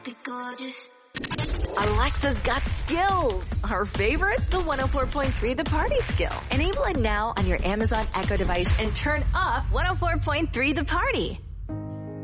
Be gorgeous. Alexa's got skills. Her favorite? The 104.3 The Party skill. Enable it now on your Amazon Echo device and turn up 104.3 The Party.